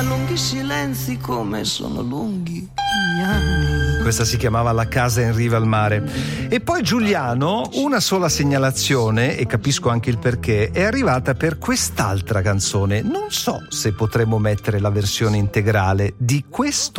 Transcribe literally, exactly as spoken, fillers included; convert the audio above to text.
lunghi silenzi come sono lunghi gli anni. Questa si chiamava La casa in riva al mare. E poi Giuliano, una sola segnalazione, e capisco anche il perché, è arrivata per quest'altra canzone. Non so se potremmo mettere la versione integrale di questo